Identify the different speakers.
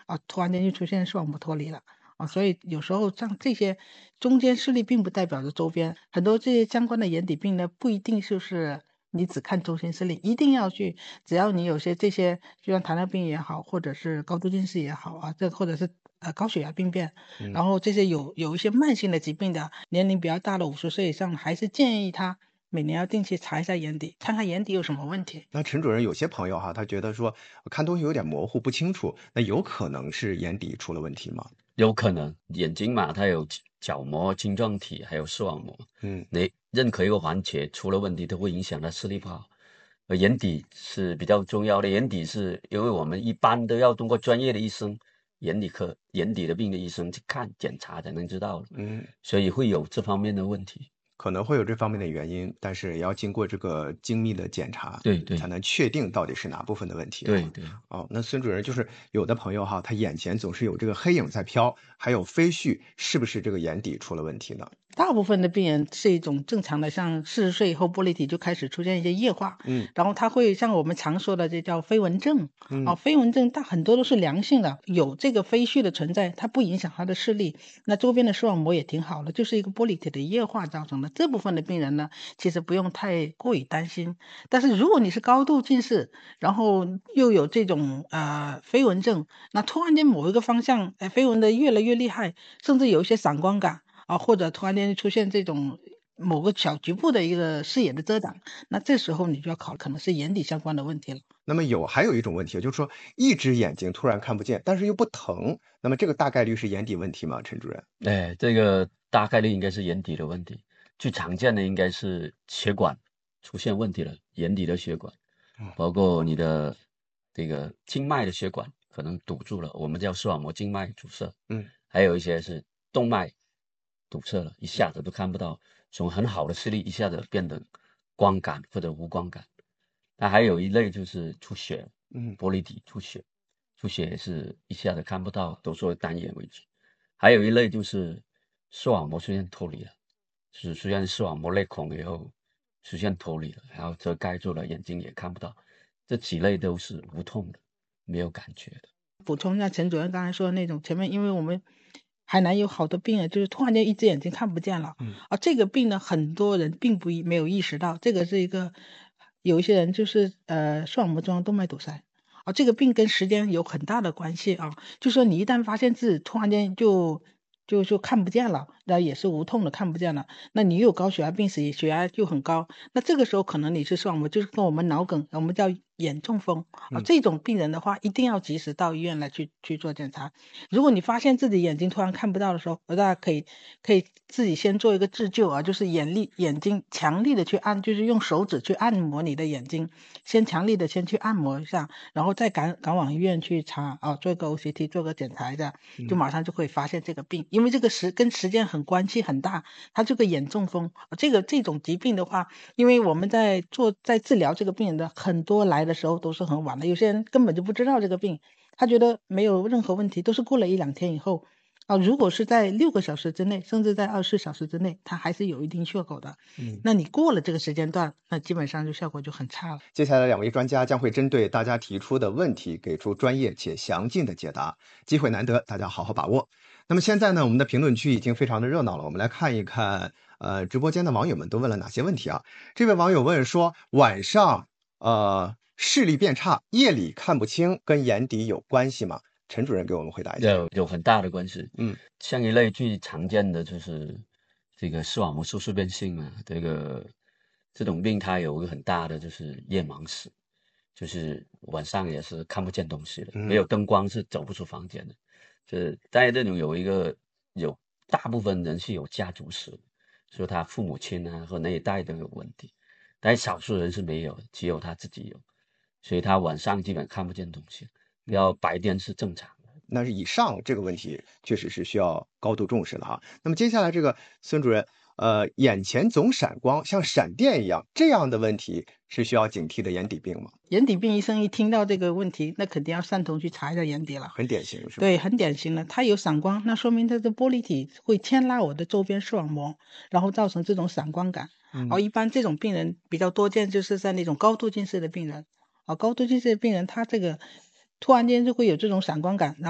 Speaker 1: 突然间就出现视网膜脱离了。所以有时候像这些中间视力并不代表着周边，很多这些相关的眼底病呢，不一定就是你只看中心视力，一定要去，只要你有些这些，就像糖尿病也好，或者是高度近视也好或者是高血压病变，然后这些有一些慢性的疾病的，年龄比较大的50岁以上，还是建议他每年要定期查一下眼底，看看眼底有什么问题。
Speaker 2: 那陈主任，有些朋友哈，他觉得说看东西有点模糊不清楚，那有可能是眼底出了问题吗？
Speaker 3: 有可能，眼睛嘛，它有角膜、晶状体，还有视网膜。你任何一个环节出了问题，都会影响到视力不好。而眼底是比较重要的，眼底是因为我们一般都要通过专业的医生，眼底的病的医生去看检查才能知道。所以会有这方面的问题。
Speaker 2: 可能会有这方面的原因，但是也要经过这个精密的检查，
Speaker 3: 对，
Speaker 2: 才能确定到底是哪部分的问题。
Speaker 3: 对。
Speaker 2: 那孙主任，就是有的朋友哈，他眼前总是有这个黑影在飘，还有飞絮，是不是这个眼底出了问题呢？
Speaker 1: 大部分的病人是一种正常的，像40岁以后玻璃体就开始出现一些液化，然后它会像我们常说的这叫飞蚊症，飞蚊症很多都是良性的，有这个飞絮的存在，它不影响他的视力，那周边的视网膜也挺好的，就是一个玻璃体的液化造成的。这部分的病人呢，其实不用太过于担心。但是如果你是高度近视，然后又有这种飞蚊症，那突然间某一个方向飞蚊的越来越厉害，甚至有一些散光感。或者突然间出现这种某个小局部的一个视野的遮挡，那这时候你就要考虑可能是眼底相关的问题了。
Speaker 2: 那么还有一种问题，就是说一只眼睛突然看不见，但是又不疼，那么这个大概率是眼底问题吗？陈主任？
Speaker 3: 这个大概率应该是眼底的问题，最常见的应该是血管出现问题了，眼底的血管，包括你的这个静脉的血管可能堵住了，我们叫视网膜静脉阻塞，还有一些是动脉堵塞了，一下子都看不到，从很好的视力一下子变得光感或者无光感。那还有一类就是出血，玻璃体出血也是一下子看不到，都说单眼为主。还有一类就是视网膜出现脱离了，就是出现视网膜裂孔以后出现脱离了，然后遮盖住了，眼睛也看不到。这几类都是无痛的，没有感觉的。
Speaker 1: 补充一下陈主任刚才说的那种，前面因为我们海南有好多病人就是突然间一只眼睛看不见了，这个病呢很多人并没有意识到，这个是一个有一些人就是视网膜中央动脉堵塞。这个病跟时间有很大的关系就说你一旦发现自己突然间就看不见了，那也是无痛的看不见了，那你有高血压病史，血压就很高，那这个时候可能你是视网膜就是跟我们脑梗，我们叫眼中风这种病人的话，一定要及时到医院来去做检查。如果你发现自己眼睛突然看不到的时候，大家可以自己先做一个自救就是眼睛强力的去按，就是用手指去按摩你的眼睛，先强力的先去按摩一下，然后再赶往医院去查做个 OCT 做个检查一下，就马上就会发现这个病，因为这个跟时间关系很大，它这个眼中风这种疾病的话，因为我们在治疗这个病人的很多来的时候都是很晚的，有些人根本就不知道这个病，他觉得没有任何问题，都是过了1-2天以后如果是在6个小时之内，甚至在24小时之内，它还是有一定效果的。那你过了这个时间段，那基本上效果就很差了。
Speaker 2: 接下来2位专家将会针对大家提出的问题给出专业且详尽的解答，机会难得，大家好好把握。那么现在呢，我们的评论区已经非常的热闹了，我们来看一看直播间的网友们都问了哪些问题啊？这位网友问说，晚上视力变差，夜里看不清，跟眼底有关系吗？陈主任给我们回答一下。
Speaker 3: 有很大的关系。像一类最常见的就是这个视网膜色素变性这种病它有一个很大的就是夜盲史，就是晚上也是看不见东西的，没有灯光是走不出房间的。就是在这种有大部分人是有家族史，说他父母亲或那一代都有问题，但少数人是没有的，只有他自己有，所以他晚上基本看不见东西，要白天是正常的。
Speaker 2: 那是以上这个问题确实是需要高度重视的哈。那么接下来这个孙主任，眼前总闪光，像闪电一样，这样的问题是需要警惕的眼底病吗？
Speaker 1: 眼底病医生一听到这个问题，那肯定要上头去查一下眼底了。
Speaker 2: 很典型是吧？
Speaker 1: 对，很典型的，它有闪光，那说明它的玻璃体会牵拉我的周边视网膜，然后造成这种闪光感。一般这种病人比较多见，就是在那种高度近视的病人。高度近视的病人，他这个突然间就会有这种闪光感。